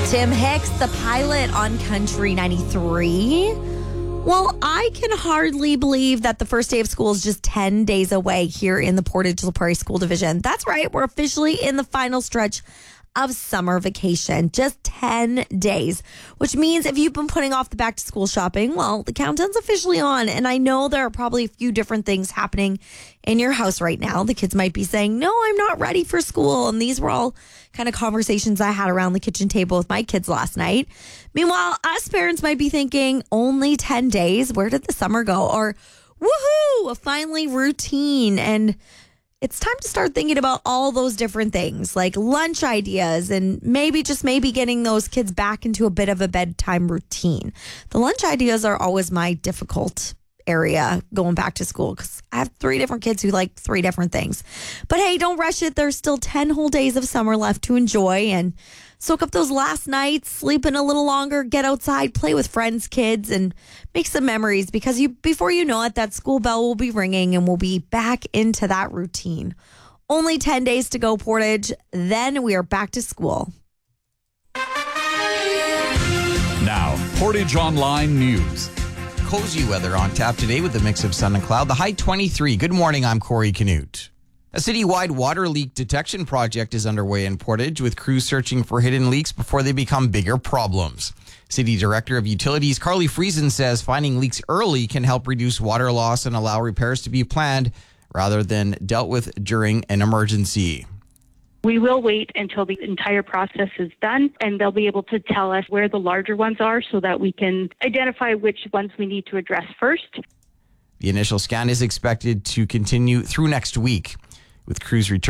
Tim Hicks, the pilot on Country 93. Well, I can hardly believe that the first day of school is just 10 days away here in the Portage La Prairie School Division. That's right. We're officially in the final stretch of summer vacation. Just 10 days, which means if you've been putting off the back to school shopping, well, the countdown's officially on. And I know there are probably a few different things happening in your house right now. The kids might be saying, no, I'm not ready for school. And these were all kind of conversations I had around the kitchen table with my kids last night. Meanwhile, us parents might be thinking, only 10 days? Where did the summer go? Or, woohoo, finally routine. And it's time to start thinking about all those different things like lunch ideas and maybe getting those kids back into a bit of a bedtime routine. The lunch ideas are always my difficult area going back to school because I have 3 different kids who like 3 different things. But hey, don't rush it. There's still 10 whole days of summer left to enjoy and soak up those last nights, sleep in a little longer, get outside, play with friends, kids, and make some memories because before you know it, that school bell will be ringing and we'll be back into that routine. Only 10 days to go, Portage. Then we are back to school. Now, Portage Online News. Cozy weather on tap today with a mix of sun and cloud. The high 23. Good morning, I'm Corey Canute. A citywide water leak detection project is underway in Portage with crews searching for hidden leaks before they become bigger problems. City Director of Utilities Carly Friesen says finding leaks early can help reduce water loss and allow repairs to be planned rather than dealt with during an emergency. We will wait until the entire process is done, and they'll be able to tell us where the larger ones are so that we can identify which ones we need to address first. The initial scan is expected to continue through next week, with crews returning